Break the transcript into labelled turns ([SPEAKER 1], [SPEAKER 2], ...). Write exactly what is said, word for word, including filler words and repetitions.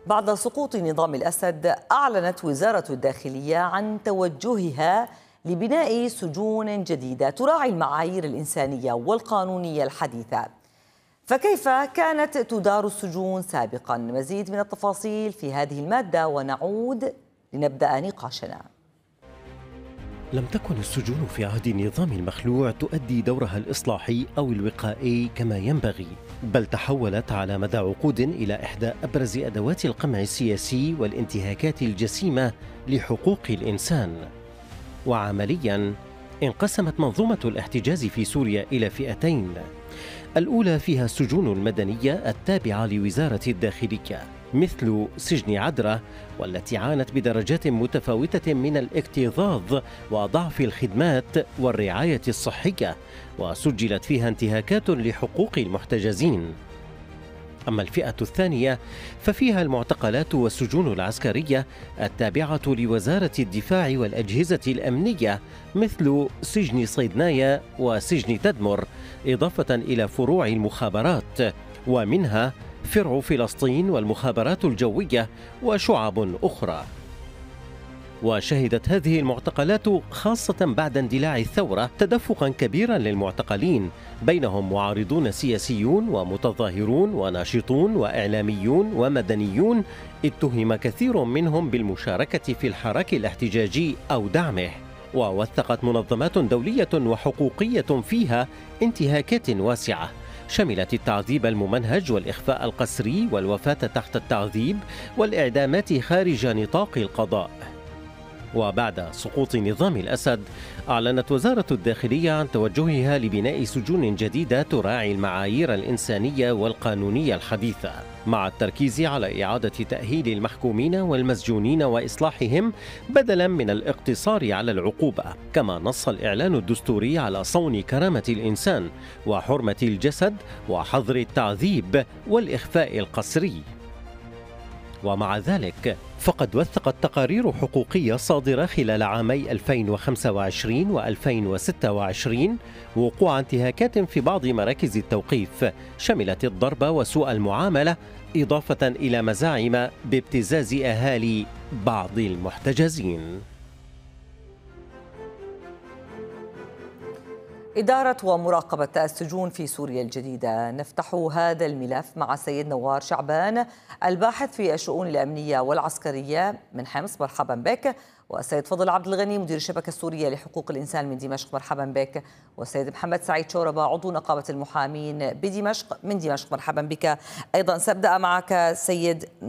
[SPEAKER 1] بعد سقوط نظام الأسد أعلنت وزارة الداخلية عن توجهها لبناء سجون جديدة تراعي المعايير الإنسانية والقانونية الحديثة. فكيف كانت تدار السجون سابقا؟ مزيد من التفاصيل في هذه المادة ونعود لنبدأ نقاشنا.
[SPEAKER 2] لم تكن السجون في عهد النظام المخلوع تؤدي دورها الإصلاحي أو الوقائي كما ينبغي، بل تحولت على مدى عقود إلى إحدى أبرز أدوات القمع السياسي والانتهاكات الجسيمة لحقوق الإنسان. وعملياً انقسمت منظومة الاحتجاز في سوريا إلى فئتين، الأولى فيها السجون المدنية التابعة لوزارة الداخلية مثل سجن عدرة، والتي عانت بدرجات متفاوتة من الاكتظاظ وضعف الخدمات والرعاية الصحية، وسجلت فيها انتهاكات لحقوق المحتجزين. أما الفئة الثانية ففيها المعتقلات والسجون العسكرية التابعة لوزارة الدفاع والأجهزة الأمنية مثل سجن صيدنايا وسجن تدمر، إضافة إلى فروع المخابرات، ومنها فرع فلسطين والمخابرات الجوية وشعب أخرى. وشهدت هذه المعتقلات خاصة بعد اندلاع الثورة تدفقا كبيرا للمعتقلين، بينهم معارضون سياسيون ومتظاهرون وناشطون وإعلاميون ومدنيون، اتهم كثير منهم بالمشاركة في الحراك الاحتجاجي أو دعمه. ووثقت منظمات دولية وحقوقية فيها انتهاكات واسعة شملت التعذيب الممنهج والإخفاء القسري والوفاة تحت التعذيب والإعدامات خارج نطاق القضاء. وبعد سقوط نظام الأسد أعلنت وزارة الداخلية عن توجهها لبناء سجون جديدة تراعي المعايير الإنسانية والقانونية الحديثة، مع التركيز على إعادة تأهيل المحكومين والمسجونين وإصلاحهم بدلا من الاقتصار على العقوبة. كما نص الإعلان الدستوري على صون كرامة الإنسان وحرمة الجسد وحظر التعذيب والإخفاء القسري. ومع ذلك فقد وثقت تقارير حقوقية صادرة خلال عامي ألفين وخمسة وعشرين وألفين وستة وعشرين وقوع انتهاكات في بعض مراكز التوقيف شملت الضرب وسوء المعاملة، إضافة إلى مزاعم بابتزاز أهالي بعض المحتجزين.
[SPEAKER 1] إدارة ومراقبة السجون في سوريا الجديدة. نفتح هذا الملف مع سيد نوار شعبان الباحث في الشؤون الأمنية والعسكرية من حمص، مرحبا بك. والسيد فضل عبد الغني مدير الشبكة السورية لحقوق الإنسان من دمشق، مرحبا بك. والسيد محمد سعيد شوربة عضو نقابة المحامين بدمشق من دمشق، مرحبا بك أيضا. سأبدأ معك سيد